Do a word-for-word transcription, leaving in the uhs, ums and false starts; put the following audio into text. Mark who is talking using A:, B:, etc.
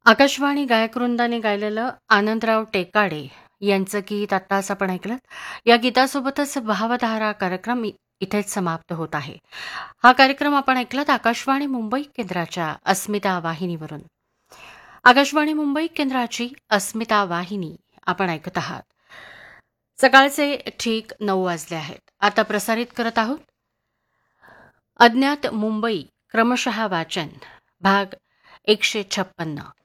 A: आकाशवाणी गायकवृंदाने गायलेलं आनंदराव टेकाडे यांचं गीत आत्ताच आपण ऐकलं. या गीतासोबतच भावधारा कार्यक्रम इ- इथेच समाप्त होत आहे. हा कार्यक्रम आपण ऐकलात आकाशवाणी मुंबई केंद्राच्या अस्मिता वाहिनीवरून. आकाशवाणी मुंबई केंद्राची अस्मिता वाहिनी आपण ऐकत आहात. सकाळचे ठीक नऊ वाजले आहेत. आता प्रसारित करत आहोत अज्ञात मुंबई क्रमशः वाचन भाग एकशे छप्पन्न.